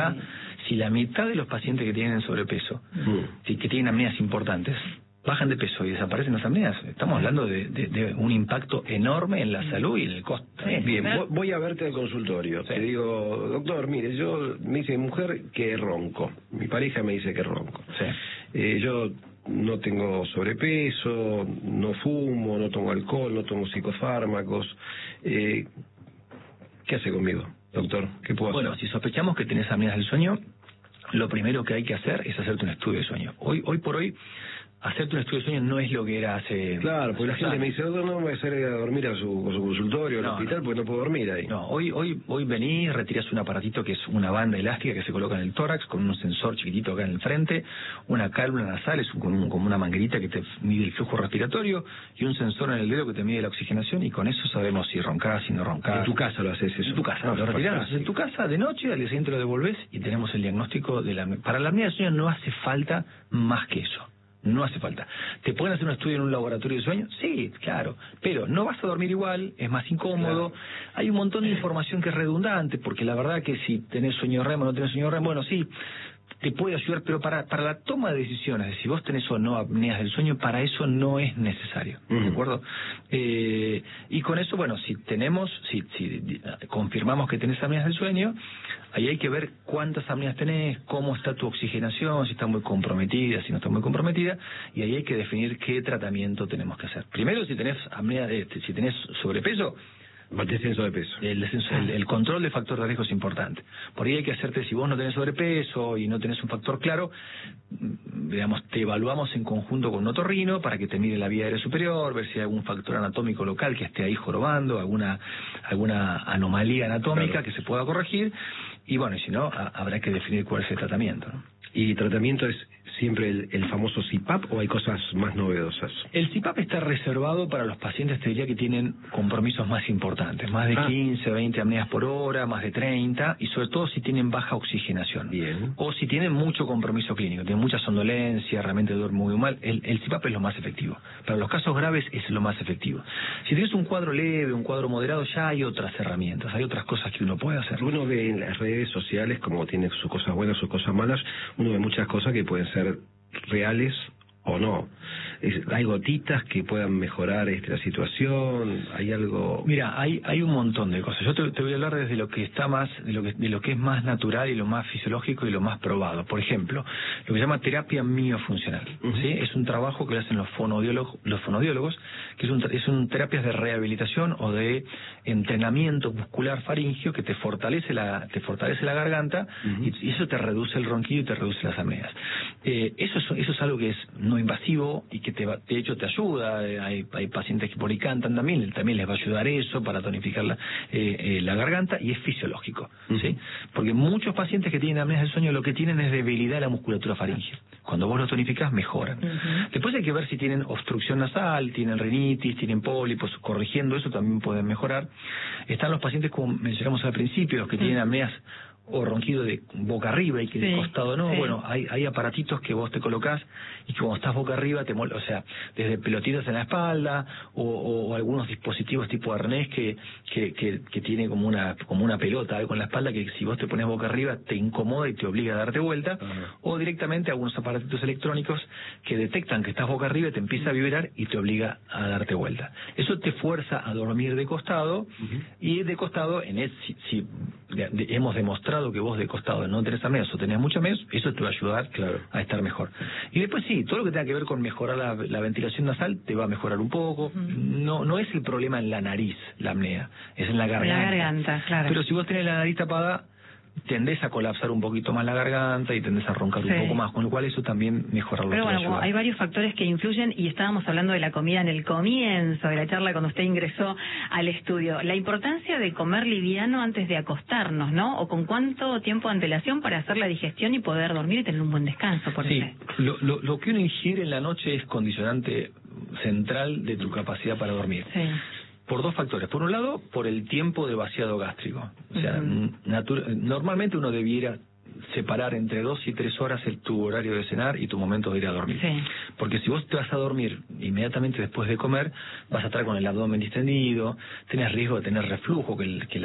si la mitad de los pacientes que tienen sobrepeso, que tienen apneas importantes, bajan de peso y desaparecen las apneas, estamos hablando de un impacto enorme en la salud y en el costo. Bien, voy a verte al consultorio. Te digo, doctor, mire, me dice mi mujer que ronco. Mi pareja me dice que ronco. Yo no tengo sobrepeso, no fumo, no tomo alcohol, no tomo psicofármacos. ¿Qué hace conmigo, doctor? ¿Qué puedo hacer? Bueno, si sospechamos que tenés apneas del sueño, lo primero que hay que hacer es hacerte un estudio de sueño. Hoy por hoy, hacerte un estudio de sueño no es lo que era hace... Claro, porque la gente me dice, no me voy a hacer a dormir a su consultorio, al hospital, porque no puedo dormir ahí. No, hoy venís, retirás un aparatito que es una banda elástica que se coloca en el tórax, con un sensor chiquitito acá en el frente, una cálula nasal, es como una manguerita que te mide el flujo respiratorio, y un sensor en el dedo que te mide la oxigenación, y con eso sabemos si roncás, si no roncás. En tu casa lo haces eso. En tu casa, lo retirás en tu casa de noche, al día siguiente lo devolvés, y tenemos el diagnóstico de la... Para la apnea del sueño no hace falta más que eso. No hace falta. ¿Te pueden hacer un estudio en un laboratorio de sueño? Sí, claro. Pero no vas a dormir igual, es más incómodo. Claro. Hay un montón de información que es redundante, porque la verdad que si tenés sueño REM o no tenés sueño REM, bueno, sí, te puede ayudar, pero para la toma de decisiones, de si vos tenés o no apneas del sueño, para eso no es necesario, ¿de acuerdo? Y con eso, bueno, si confirmamos que tenés apneas del sueño, ahí hay que ver cuántas apneas tenés, cómo está tu oxigenación, si está muy comprometida, si no está muy comprometida, y ahí hay que definir qué tratamiento tenemos que hacer. Primero, si tenés apnea, si tenés sobrepeso, descenso de peso. El control del factor de riesgo es importante. Por ahí hay que hacerte, si vos no tenés sobrepeso y no tenés un factor claro, digamos, te evaluamos en conjunto con un otorrino para que te mire la vía aérea superior, ver si hay algún factor anatómico local que esté ahí jorobando, alguna anomalía anatómica que se pueda corregir, y bueno, y si no, habrá que definir cuál es el tratamiento, ¿no? ¿Y tratamiento es siempre el famoso CPAP o hay cosas más novedosas? El CPAP está reservado para los pacientes, te diría, que tienen compromisos más importantes, más de 15, 20 apneas por hora, más de 30, y sobre todo si tienen baja oxigenación. Bien. O si tienen mucho compromiso clínico, tienen mucha somnolencia, realmente duermen muy mal, el CPAP es lo más efectivo. Para los casos graves es lo más efectivo. Si tienes un cuadro leve, un cuadro moderado, ya hay otras herramientas, hay otras cosas que uno puede hacer. Uno ve en las redes sociales, como tiene sus cosas buenas, sus cosas malas, uno ve muchas cosas que pueden ser reales o no. ¿Hay gotitas que puedan mejorar la situación? ¿Hay algo? Mira, hay un montón de cosas. Yo te voy a hablar desde lo que está más, de lo que es más natural y lo más fisiológico y lo más probado. Por ejemplo, lo que se llama terapia miofuncional. ¿Sí? Es un trabajo que hacen los fonodiólogos, que son terapias de rehabilitación o de entrenamiento muscular faríngeo que te fortalece la garganta y eso te reduce el ronquido y te reduce las apneas. Eso es algo que es no invasivo y que de hecho te ayuda. Hay pacientes que por ahí cantan también les va a ayudar eso para tonificar la garganta, y es fisiológico, ¿sí? Porque muchos pacientes que tienen apneas del sueño lo que tienen es debilidad de la musculatura faríngea. Cuando vos lo tonificás, mejoran. Después hay que ver si tienen obstrucción nasal, tienen rinitis, tienen pólipos. Corrigiendo eso también pueden mejorar. Están los pacientes, como mencionamos al principio, los que tienen apneas o ronquido de boca arriba y que de costado no. Bueno, hay aparatitos que vos te colocás y que cuando estás boca arriba o sea, desde pelotitas en la espalda o algunos dispositivos tipo arnés que tiene como una pelota algo en la espalda que si vos te pones boca arriba te incomoda y te obliga a darte vuelta, o directamente algunos aparatitos electrónicos que detectan que estás boca arriba y te empieza a vibrar y te obliga a darte vuelta. Eso te fuerza a dormir de costado, y de costado, si hemos demostrado que vos de costado no tenés apneas o tenés mucha apneas, eso te va a ayudar a estar mejor. Y después sí, todo lo que tenga que ver con mejorar la ventilación nasal te va a mejorar un poco. No es el problema en la nariz, la apnea, es en la garganta. La garganta, claro. Pero si vos tenés la nariz tapada, tendés a colapsar un poquito más la garganta y tendés a roncar un poco más, con lo cual eso también mejora lo que Pero bueno, hay varios factores que influyen, y estábamos hablando de la comida en el comienzo de la charla cuando usted ingresó al estudio. La importancia de comer liviano antes de acostarnos, ¿no? O con cuánto tiempo de antelación para hacer la digestión y poder dormir y tener un buen descanso, por eso. Lo que uno ingiere en la noche es condicionante central de tu capacidad para dormir. Por dos factores. Por un lado, por el tiempo de vaciado gástrico. O sea, normalmente uno debiera separar entre 2 y 3 horas tu horario de cenar y tu momento de ir a dormir. Sí. Porque si vos te vas a dormir inmediatamente después de comer, vas a estar con el abdomen distendido, tenés riesgo de tener reflujo, que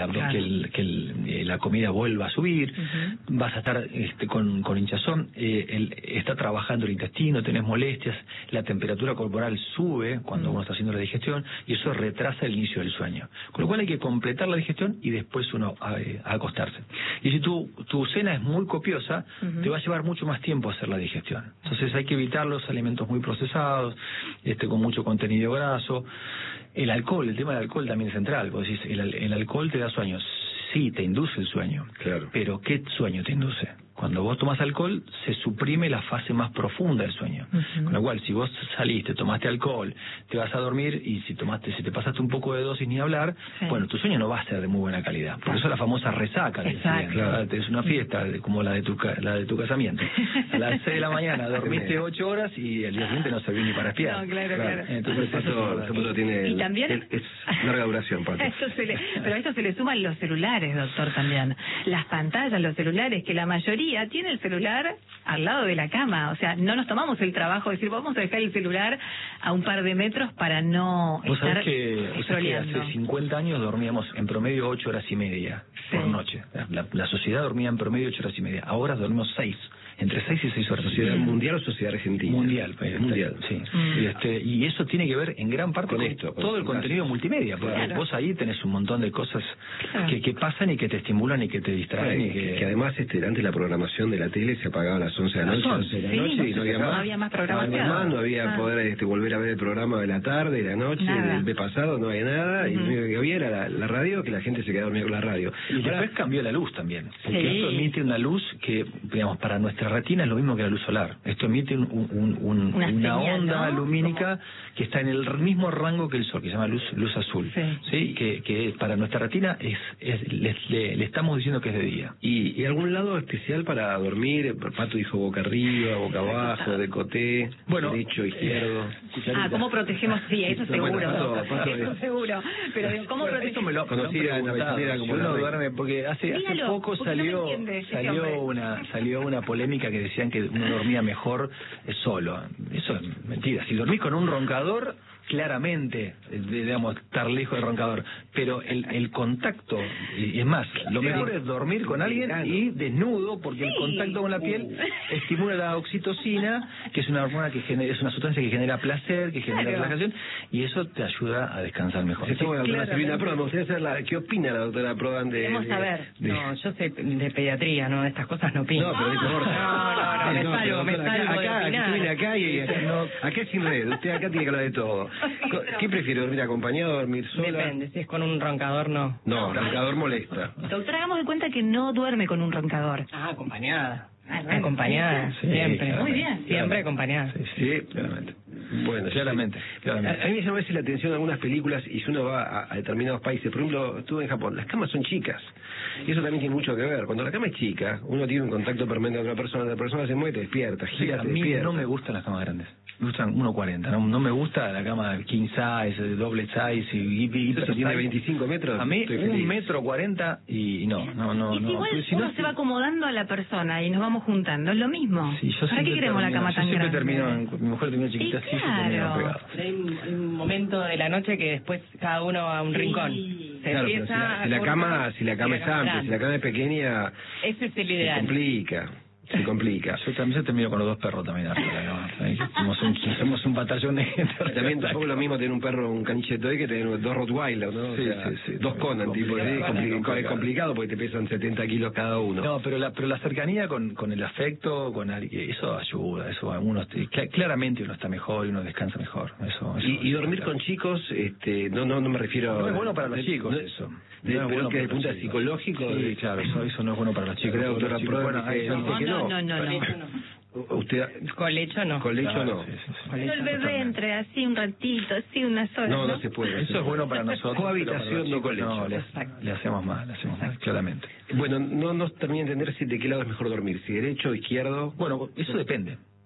la comida vuelva a subir, vas a estar con hinchazón, está trabajando el intestino, tenés molestias, la temperatura corporal sube cuando uno está haciendo la digestión y eso retrasa el inicio del sueño. Con lo cual hay que completar la digestión y después uno a acostarse. Y si tu cena es muy copiosa, te va a llevar mucho más tiempo hacer la digestión. Entonces hay que evitar los alimentos muy procesados, con mucho contenido graso. El alcohol, el tema del alcohol también es central. Vos decís, el alcohol te da sueño. Sí, te induce el sueño. Claro. Pero ¿qué sueño te induce? Cuando vos tomas alcohol, se suprime la fase más profunda del sueño. Con lo cual, si vos saliste, tomaste alcohol, te vas a dormir y si te pasaste un poco de dosis ni hablar, bueno, tu sueño no va a ser de muy buena calidad. Por eso la famosa resaca. Claro. Es una fiesta como la de tu casamiento. A las 6 de la mañana dormiste 8 horas y el día siguiente no servís ni para espiar. No, claro. Entonces eso tiene... Y también... Es larga duración, Pato. Pero a esto se le suman los celulares, doctor, también. Las pantallas, los celulares, que la mayoría tiene el celular al lado de la cama. O sea, no nos tomamos el trabajo de decir, vamos a dejar el celular a un par de metros para no estar scrolleando. Hace 50 años dormíamos en promedio 8 horas y media por noche. La sociedad dormía en promedio 8 horas y media. Ahora dormimos 6. Entre 6 y 6 horas. ¿Sociedad mundial o sociedad argentina? Mundial. Sí. Y eso tiene que ver en gran parte con todo el contenido multimedia, porque vos ahí tenés un montón de cosas que pasan y que te estimulan y que te distraen. Que además antes la programación de la tele se apagaba a las 11 de la noche. Y no había más programación. No había poder volver a ver el programa de la tarde, de la noche, del mes pasado, no había nada. Y lo único que había era la radio, que la gente se quedaba dormida con la radio. Y después cambió la luz también, porque esto emite una luz que, digamos, para nuestra retina es lo mismo que la luz solar. Esto emite una onda lumínica que está en el mismo rango que el sol, que se llama luz azul. Sí. Que para nuestra retina le estamos diciendo que es de día. ¿Y algún lado especial para dormir? Pato dijo boca arriba, boca abajo, decoté, derecho, izquierdo. ¿Cómo protegemos? Sí, eso seguro. Eso seguro. Pero ¿cómo protegemos? Eso me lo conocí en la vecindad como uno duerme, porque hace poco salió una polémica que decían que uno dormía mejor solo. Eso es mentira. Si dormís con un roncador, claramente, digamos, estar lejos del roncador. Pero el contacto, y es más, lo mejor es dormir con alguien y desnudo, porque el contacto con la piel estimula la oxitocina, que es una hormona es una sustancia que genera placer, que genera relajación, y eso te ayuda a descansar mejor. ¿Qué opina la doctora Prodan de...? Vamos a ver. No, yo sé de pediatría, ¿no? De estas cosas no opino. No, pero me salgo acá es sin red. Usted acá tiene que hablar de todo. ¿Qué prefiere, dormir acompañado o dormir sola? Depende, si es con un roncador, no. No, el roncador molesta. Doctora, hagamos de cuenta que no duerme con un roncador. Acompañada. Acompañada, siempre. Muy bien. Siempre acompañada. Sí, claramente. Bueno, claramente. A mí me llama a veces la atención algunas películas y si uno va a determinados países, por ejemplo, estuve en Japón, las camas son chicas. Y eso también tiene mucho que ver. Cuando la cama es chica, uno tiene un contacto permanente con otra persona, la persona se mueve y te despierta, gira, a mí no me gustan las camas grandes. Me gustan 1.40, no me gusta la cama king size, doble size y eso tiene 25 metros. A mí 1,40 metros y no. Y si uno se va acomodando a la persona y nos vamos juntando, es lo mismo. Sí, ¿Para qué queremos la cama tan grande? Mi mujer terminó chiquita así, claro. Hay un momento de la noche que después cada uno a un rincón. Claro, pero si la cama es amplia, si la cama es pequeña, ese es el ideal. Se complica. Yo también termino con los 2 perros también arriba, ¿no? Somos un batallón de gente. También tampoco es lo mismo tener un perro, un caniche toy, que tener 2 Rottweiler, ¿no? Sí. 2 Conan, tipo, es complicado porque te pesan 70 kilos cada uno. No, pero la cercanía con el afecto, eso ayuda, claramente uno está mejor y uno descansa mejor. Y dormir con chicos, no me refiero... No es bueno para los chicos eso. Pero que desde el punto de vista psicológico... Sí, claro, eso no es bueno para los chicos. Creo que doctora Prodan dice que no. Usted colecho no. Pero el bebé entre así un ratito, así unas horas. No se puede. Eso es bueno para nosotros. Cohabitación no colecho. No, le hacemos mal, claramente. Bueno, no termino de entender de qué lado es mejor dormir, si derecho o izquierdo. Bueno, eso depende.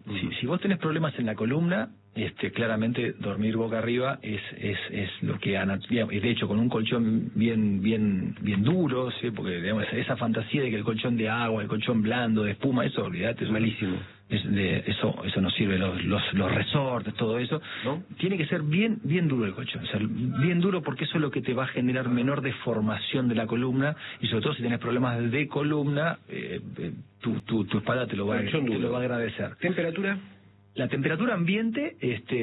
Si vos tenés problemas en la columna, claramente dormir boca arriba es lo que y de hecho con un colchón bien duro, ¿sí? Porque digamos, esa fantasía de que el colchón de agua, el colchón blando, de espuma, eso olvidate, es malísimo. Eso no sirve, los resortes, todo eso, ¿no? Tiene que ser bien duro el colchón, o sea, bien duro, porque eso es lo que te va a generar menor deformación de la columna, y sobre todo si tenés problemas de columna, tu espalda te lo va a agradecer. ¿Temperatura? La temperatura ambiente,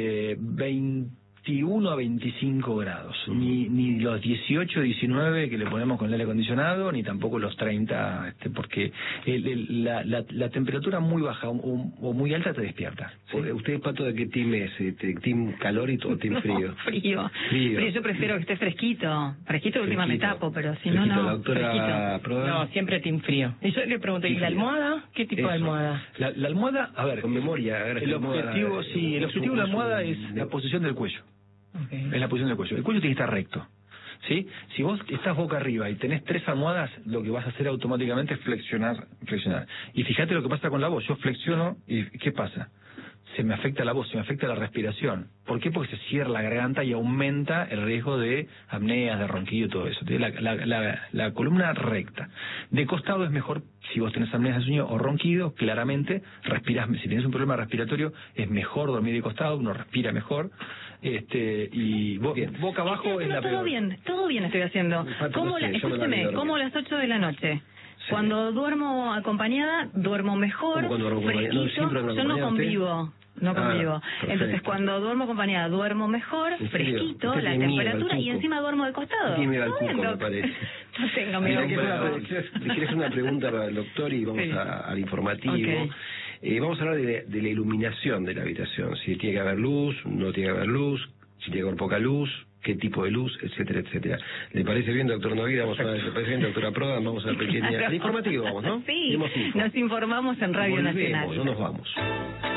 21 a 25 grados. Ni los 18, 19 que le ponemos con el aire acondicionado, ni tampoco los 30, porque la temperatura muy baja o muy alta te despierta. ¿Sí? ¿Usted, Pato, de qué team es? ¿Team calor o team frío? Frío. Yo prefiero que esté fresquito. Fresquito última me tapo, pero si no, no. Doctora Prodan. No, siempre team frío. Y yo le pregunto, ¿y la almohada? ¿Qué tipo de almohada? La almohada, a ver, con memoria. El objetivo de la almohada es la posición del cuello. Okay. Es la posición del cuello. El cuello tiene que estar recto, ¿sí? Si vos estás boca arriba y tenés 3 almohadas, lo que vas a hacer automáticamente es flexionar. Y fíjate lo que pasa con la voz. Yo flexiono y ¿qué pasa? Se me afecta la voz, se me afecta la respiración. ¿Por qué? Porque se cierra la garganta y aumenta el riesgo de apneas, de ronquido y todo eso. La columna recta. De costado es mejor, si vos tenés apneas de sueño o ronquido, claramente respirás. Si tenés un problema respiratorio, es mejor dormir de costado, uno respira mejor. Y boca abajo es la peor. Todo bien estoy haciendo. Escúcheme, como las 8 de la noche. Sí. Cuando duermo acompañada, duermo mejor, fresquito. Yo no convivo. Entonces, cuando duermo acompañada, duermo mejor, fresquito, la temperatura, y encima duermo de costado. Tiene miedo al cuco, me parece. No tengo miedo al cuco. Le quiero hacer una pregunta para el doctor y vamos al informativo. Okay. Vamos a hablar de la iluminación de la habitación. Si tiene que haber luz, no tiene que haber luz, si tiene que haber poca luz, qué tipo de luz, etcétera, etcétera. ¿Le parece bien, doctor Novida? ¿Le parece bien, doctora Prodan? Vamos a la pequeña... Al informativo vamos, ¿no? Sí, nos informamos en Radio Nacional. No nos vamos.